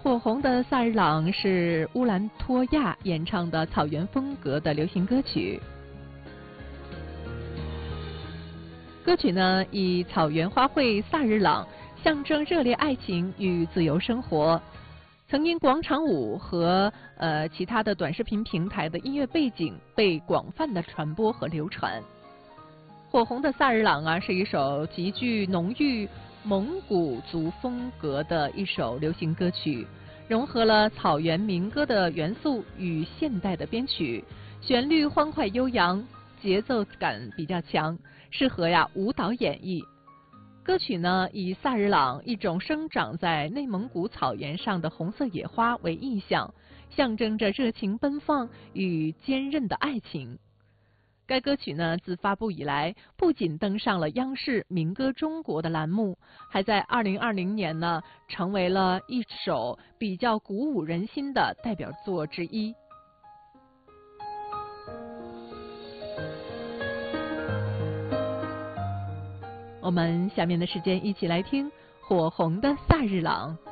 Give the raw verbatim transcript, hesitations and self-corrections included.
火红的萨日朗是乌兰托娅演唱的草原风格的流行歌曲。歌曲呢以草原花卉萨日朗象征热烈爱情与自由生活，曾因广场舞和呃其他的短视频平台的音乐背景被广泛的传播和流传。火红的萨日朗啊是一首极具浓郁蒙古族风格的一首流行歌曲，融合了草原民歌的元素与现代的编曲，旋律欢快悠扬，节奏感比较强，适合呀舞蹈演绎。歌曲呢以萨日朗一种生长在内蒙古草原上的红色野花为意象，象征着热情奔放与坚韧的爱情。该歌曲呢，自发布以来，不仅登上了央视民歌中国的栏目，还在二零二零年呢，成为了一首比较鼓舞人心的代表作之一。我们下面的时间一起来听火红的萨日朗。